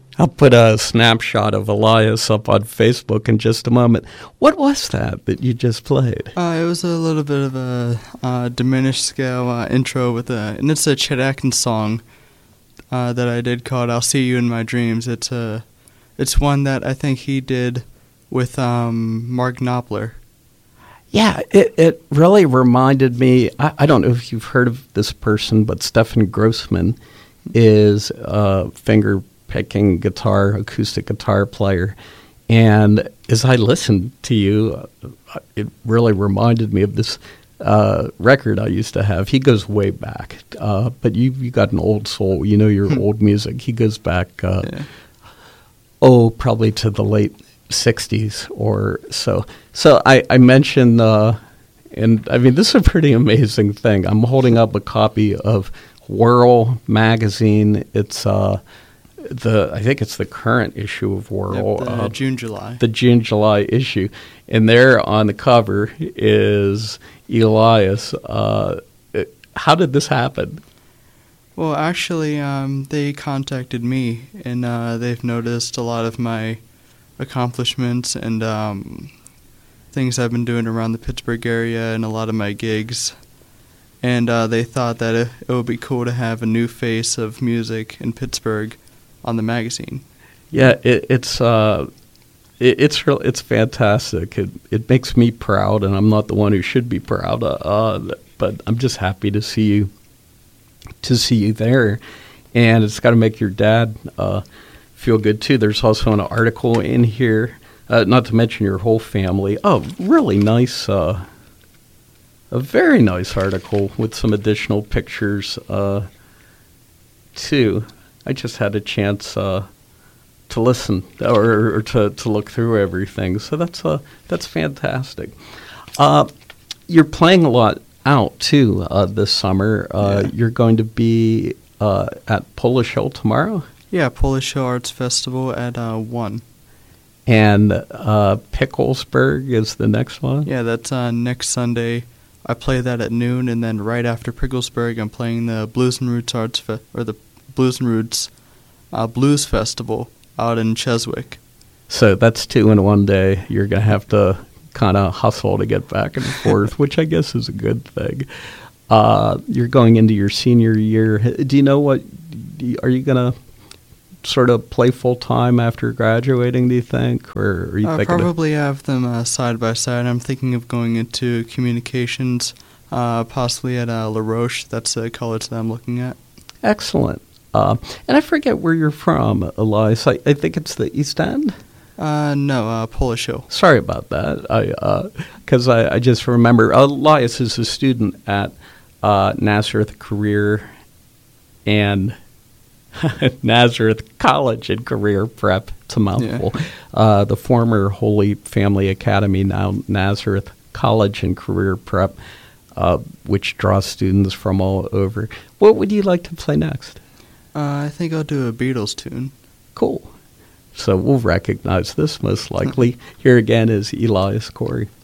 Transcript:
I'll put a snapshot of Elias up on Facebook in just a moment. What was that you just played? It was a little bit of a diminished scale intro and it's a Chet Atkins song that I did called "I'll See You in My Dreams." It's one that I think he did with Mark Knopfler. Yeah, it really reminded me. I don't know if you've heard of this person, but Stefan Grossman is a finger-picking acoustic guitar player. And as I listened to you, it really reminded me of this record I used to have. He goes way back, but you got an old soul. You know your old music. He goes back, probably to the late 60s or so. So I mentioned, and I mean, this is a pretty amazing thing. I'm holding up a copy of Whirl magazine. It's I think it's the current issue of Whirl. The June-July. The June-July issue. And there on the cover is Elias. How did this happen? Well, actually, they contacted me, and they've noticed a lot of my accomplishments and things I've been doing around the Pittsburgh area and a lot of my gigs. And they thought that it would be cool to have a new face of music in Pittsburgh on the magazine. Yeah, it's fantastic. It makes me proud, and I'm not the one who should be proud. But I'm just happy to see you there, and it's got to make your dad feel good too. There's also an article in here, not to mention your whole family. Oh, really nice. A very nice article with some additional pictures too. I just had a chance to listen or to look through everything. So that's fantastic. You're playing a lot out too this summer. You're going to be at Polish Hill tomorrow. Yeah, Polish Hill Arts Festival at 1. And Picklesburg is the next one. Yeah, that's next Sunday. I play that at noon, and then right after Picklesburg, I'm playing the Blues and Roots the Blues and Roots Blues Festival out in Cheswick. So that's 2 in one day. You're going to have to kind of hustle to get back and forth, which I guess is a good thing. You're going into your senior year. Do you know are you going to sort of play full-time after graduating, do you think? Or are you thinking probably have them side by side. I'm thinking of going into communications, possibly at La Roche. That's a college that I'm looking at. Excellent. And I forget where you're from, Elias. I think it's the East End? No, Polish Hill. Sorry about that. Because I just remember Elias is a student at Nazareth Career and Nazareth College and Career Prep. It's a mouthful. Yeah. The former Holy Family Academy, now Nazareth College and Career Prep, which draws students from all over. What would you like to play next? I think I'll do a Beatles tune. Cool. So we'll recognize this most likely. Here again is Elias Corey.